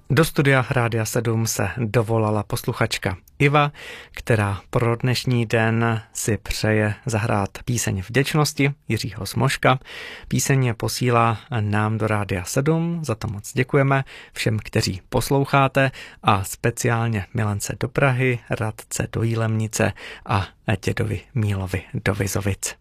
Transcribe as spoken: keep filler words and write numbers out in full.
Do studia Rádia sedm se dovolala posluchačka Iva, která pro dnešní den si přeje zahrát píseň vděčnosti Jiřího Smožka. Píseň posílá nám do Rádia sedm, za to moc děkujeme všem, kteří posloucháte, a speciálně Milence do Prahy, Radce do Jílemnice a dědovi Mílovi do Vizovic.